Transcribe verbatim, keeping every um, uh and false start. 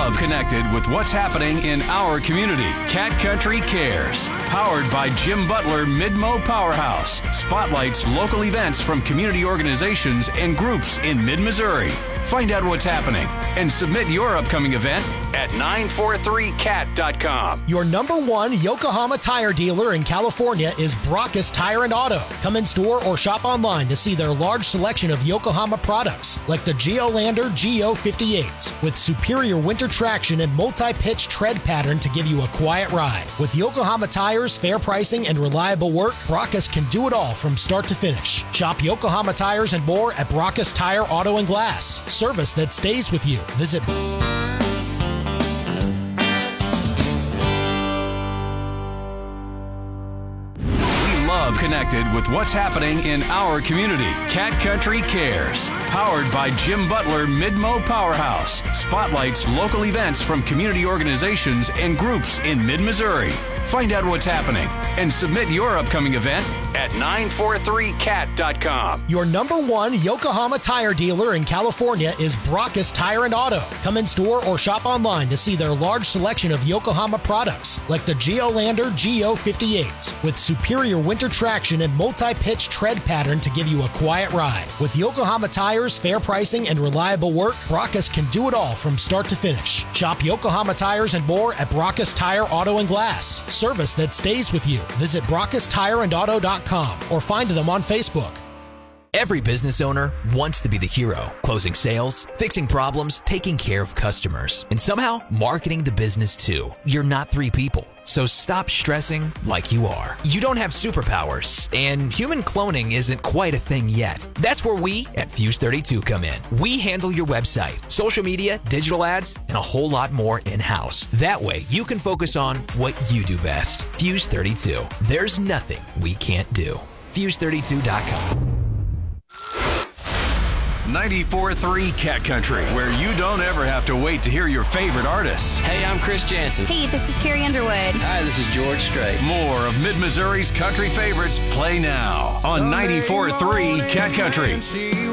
love connected with what's happening in our community. Cat Country Cares, powered by Jim Butler Mid-Mo Powerhouse, spotlights local events from community organizations and groups in mid-Missouri. Find out what's happening and submit your upcoming event at nine four three cat dot com. Your number one Yokohama tire dealer in California is Brockus Tire and Auto. Come in store or shop online to see their large selection of Yokohama products like the Geolander G O fifty-eight with superior winter traction and multi-pitch tread pattern to give you a quiet ride. With Yokohama tires, fair pricing, and reliable work, Brockus can do it all from start to finish. Shop Yokohama tires and more at Brockus Tire, Auto, and Glass. Service that stays with you. Visit Love connected with what's happening in our community. Cat Country Cares, powered by Jim Butler Mid-Mo Powerhouse, spotlights local events from community organizations and groups in mid-Missouri. Find out what's happening and submit your upcoming event at nine four three cat dot com. Your number one Yokohama tire dealer in California is Brockus Tire and Auto. Come in store or shop online to see their large selection of Yokohama products like the Geolander G O fifty-eight with superior winter traction and multi-pitch tread pattern to give you a quiet ride. With Yokohama tires, fair pricing, and reliable work, Brockus can do it all from start to finish. Shop Yokohama tires and more at Brockus Tire, Auto, and Glass. Service that stays with you. Visit Brockus Tire and Auto dot com or find them on Facebook. Every business owner wants to be the hero, closing sales, fixing problems, taking care of customers, and somehow marketing the business too. You're not three people, so stop stressing like you are. You don't have superpowers, and human cloning isn't quite a thing yet. That's where we at Fuse thirty-two come in. We handle your website, social media, digital ads, and a whole lot more in-house. That way, you can focus on what you do best. Fuse thirty-two. There's nothing we can't do. Fuse thirty-two dot com. ninety-four point three Cat Country, where you don't ever have to wait to hear your favorite artists. Hey, I'm Chris Jansen. Hey, this is Carrie Underwood. Hi, this is George Strait. More of Mid-Missouri's country favorites play now on ninety-four point three Cat Country.